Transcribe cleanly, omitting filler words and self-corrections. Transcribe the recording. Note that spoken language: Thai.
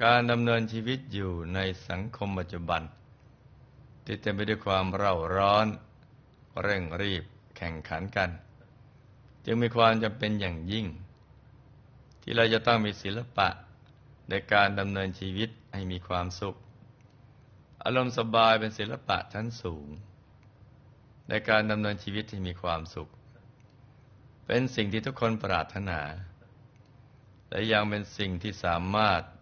การดำเนินชีวิตอยู่ในสังคมปัจจุบันที่เต็มไปด้วยความเร่าร้อนเร่งรีบแข่งขันกันจึงมีความจำเป็นอย่างยิ่งที่เราจะต้องมีศิลปะในการดำเนินชีวิตให้มีความสุขอารมณ์สบายเป็นศิลปะชั้นสูงในการดำเนินชีวิตที่มีความสุขเป็นสิ่งที่ทุกคนปรารถนาและยังเป็นสิ่งที่สามารถ